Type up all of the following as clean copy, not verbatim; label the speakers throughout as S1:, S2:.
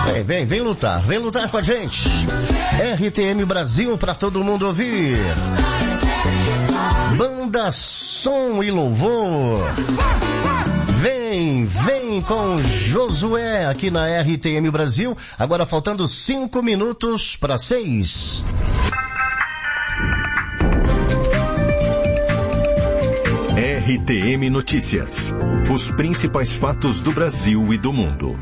S1: Vem lutar com a gente. RTM Brasil para todo mundo ouvir. Banda Som e Louvor. Vem com Josué aqui na RTM Brasil. Agora faltando 5 minutos para 6.
S2: RTM Notícias. Os principais fatos do Brasil e do mundo.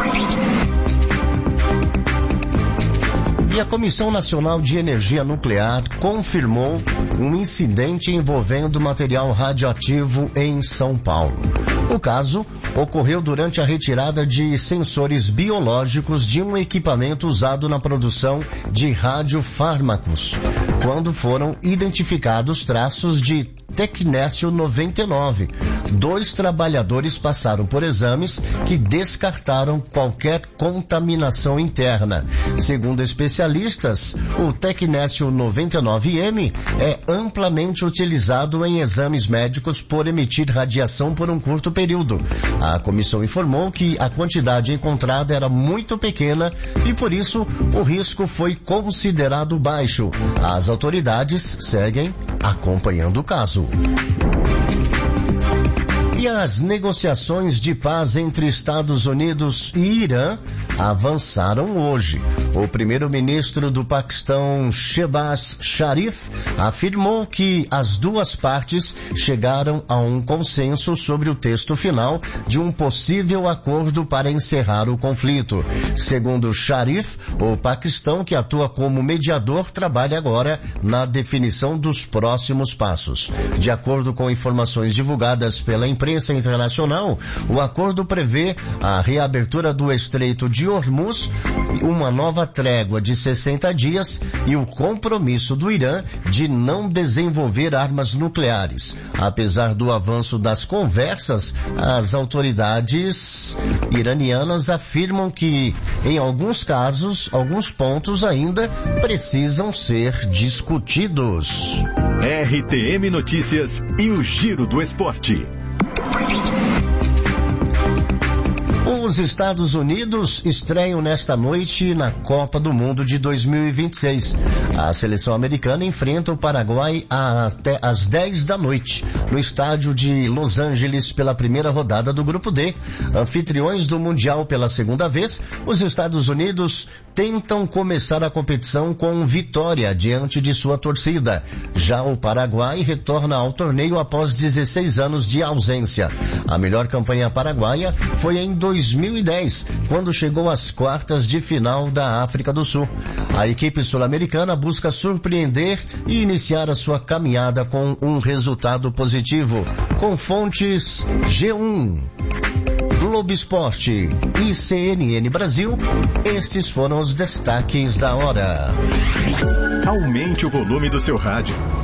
S1: E a Comissão Nacional de Energia Nuclear confirmou um incidente envolvendo material radioativo em São Paulo. O caso ocorreu durante a retirada de sensores biológicos de um equipamento usado na produção de radiofármacos, quando foram identificados traços de Tecnécio 99. 2 trabalhadores passaram por exames que descartaram qualquer contaminação interna. Segundo especialistas, o Tecnécio 99M é amplamente utilizado em exames médicos por emitir radiação por um curto período. A comissão informou que a quantidade encontrada era muito pequena e, por isso, o risco foi considerado baixo. As autoridades seguem acompanhando o caso. E as negociações de paz entre Estados Unidos e Irã avançaram hoje. O primeiro-ministro do Paquistão, Shehbaz Sharif, afirmou que as duas partes chegaram a um consenso sobre o texto final de um possível acordo para encerrar o conflito. Segundo Sharif, o Paquistão, que atua como mediador, trabalha agora na definição dos próximos passos. De acordo com informações divulgadas pela imprensa internacional, o acordo prevê a reabertura do Estreito de Hormuz, uma nova trégua de 60 dias e o compromisso do Irã de não desenvolver armas nucleares. Apesar do avanço das conversas, as autoridades iranianas afirmam que, em alguns casos, alguns pontos ainda precisam ser discutidos.
S2: RTM Notícias e o Giro do Esporte.
S1: Os Estados Unidos estreiam nesta noite na Copa do Mundo de 2026. A seleção americana enfrenta o Paraguai até às 10 da noite, no estádio de Los Angeles, pela primeira rodada do Grupo D. Anfitriões do Mundial pela segunda vez, os Estados Unidos tentam começar a competição com vitória diante de sua torcida. Já o Paraguai retorna ao torneio após 16 anos de ausência. A melhor campanha paraguaia foi em 2010, quando chegou às quartas de final da África do Sul. A equipe sul-americana busca surpreender e iniciar a sua caminhada com um resultado positivo. Com fontes G1, Globo Esporte e CNN Brasil, estes foram os destaques da hora.
S2: Aumente o volume do seu rádio.